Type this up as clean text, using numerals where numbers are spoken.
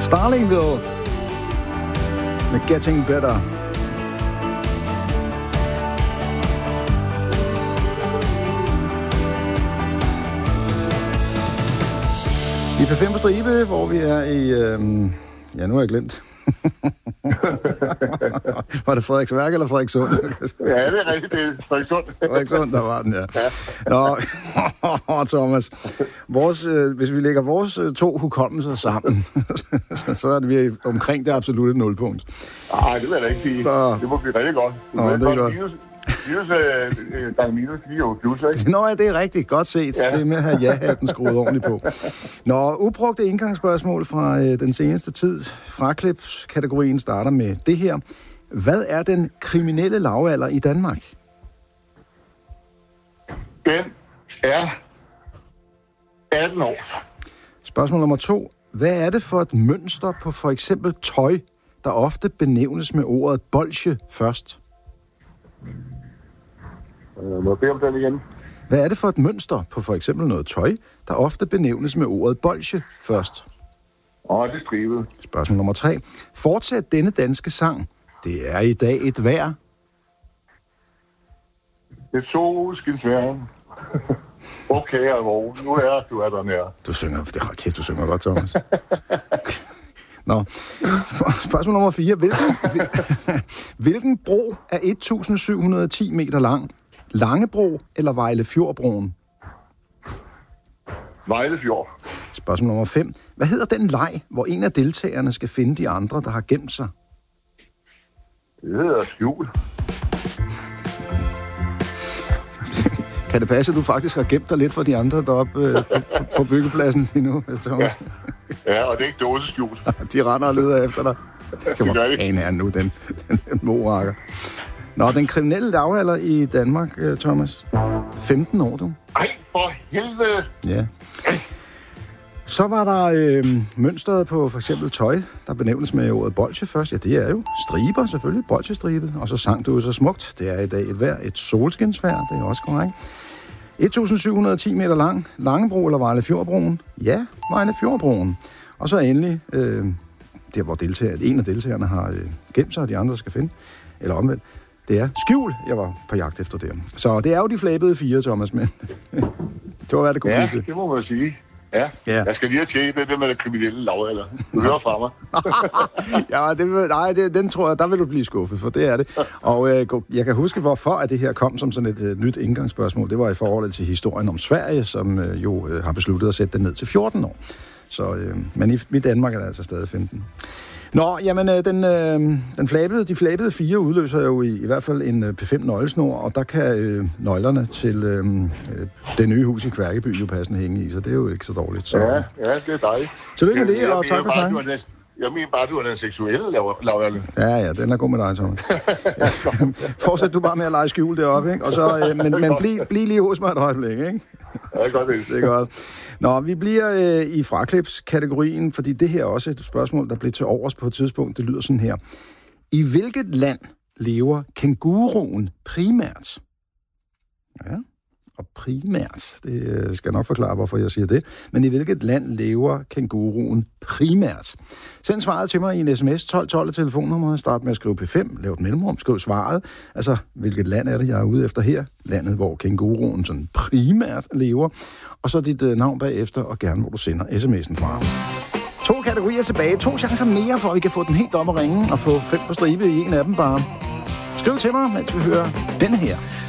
Starlingville med Getting Better. Vi er på 5 på stribe, hvor vi er i... nu har jeg glemt. Var det Frederiksværk eller Frederikssund? Ja, det er rigtigt. Det er Frederikssund. Frederikssund, der var den, ja. Nå, Thomas. Hvis vi lægger vores 2 hukommelser sammen, så er vi omkring det absolutte nulpunkt. Nej, det vil jeg da ikke sige. Det må blive rigtig godt. Det er godt. Minus gange minus, det er jo plus, ikke? Nå, ja, det er rigtigt. Godt set. Ja. Det er med at have ja-hatten skruet ordentligt på. Nå, ubrugte indgangsspørgsmål fra den seneste tid. Fraklipskategorien starter med det her. Hvad er den kriminelle lavalder i Danmark? Den er 18 år. Spørgsmål nummer 2. Hvad er det for et mønster på for eksempel tøj, der ofte benævnes med ordet bolsje først? Må jeg bede om den igen? Hvad er det for et mønster på for eksempel noget tøj, der ofte benævnes med ordet bolsje først? Det er strivet. Spørgsmål nummer 3. Fortsæt denne danske sang. Det er i dag et vejr. Det er solskinsvejr. Okay, Alvor. Nu er du der nær. Du synger godt, Thomas. Nå. Spørgsmål nummer 4. Hvilken bro er 1710 meter lang? Langebro eller Vejlefjordbroen? Vejlefjord. Spørgsmål nummer 5. Hvad hedder den leg, hvor en af deltagerne skal finde de andre, der har gemt sig? Det hedder skjul. Kan det passe, at du faktisk har gemt dig lidt for de andre deroppe på byggepladsen lige nu, Thomas? Ja, og det er ikke dåseskjul. De render og leder efter dig. Så hvor fanden er nu, den morakker. Nå, den kriminelle lavalder i Danmark, Thomas. 15 år, du. Ej, for helvede! Ja. Så var der mønstret på for eksempel tøj, der benævnes med ordet bolsje først. Ja, det er jo striber selvfølgelig, bolsjestribe. Og så sang du så smukt. Det er i dag et vejr, et solskinsvejr, det er også korrekt. 1710 meter lang, Langebro eller Vejlefjordbroen? Ja, Vejlefjordbroen. Og så endelig, der hvor en af deltagerne har gemt sig, og de andre skal finde, eller omvendt, det er skjul, jeg var på jagt efter det. Så det er jo de flabede 4, Thomas, men det var, hvad det kunne blive til. Ja, det må man sige. Ja, jeg skal lige have tjekket det med det kriminelle lavalder. Du hører fra mig. Den tror jeg, der vil du blive skuffet, for det er det. Og jeg kan huske, hvorfor at det her kom som sådan et nyt indgangsspørgsmål. Det var i forhold til historien om Sverige, som jo har besluttet at sætte den ned til 14 år. Så, men i Danmark er det altså stadig 15. Nå, jamen, de flabede 4 udløser jo i hvert fald en P5-nøglesnor, og der kan nøglerne til det nye hus i Kværkeby jo passende hænge i, så det er jo ikke så dårligt. Så. Ja, det er dejligt. Tillykke med det, og tak for snakken. Jeg mener bare, du er den seksuelle lavalder. Ja, den er god med dig, Thomas. Fortsæt du bare med at lege skjul deroppe, ikke? Og så, men bliv lige hos mig et øjeblik, ikke? Ja, det er godt. Det er godt. Nå, vi bliver i fraklipskategorien, fordi det her er også et spørgsmål, der blev til overs på et tidspunkt. Det lyder sådan her. I hvilket land lever kænguruen primært? Ja, og primært. Det skal nok forklare, hvorfor jeg siger det. Men i hvilket land lever kænguruen primært? Send svaret til mig i en sms 1212 telefonnummer. Start med at skrive P5, lav et mellemrum, skriv svaret. Altså, hvilket land er det, jeg er ude efter her? Landet, hvor kænguruen sådan primært lever. Og så dit navn bagefter, og gerne, hvor du sender sms'en fra. 2 kategorier tilbage. 2 chancer mere, for at vi kan få den helt op og ringe og få 5 på stribe i en af dem bare. Skriv til mig, mens vi hører denne her.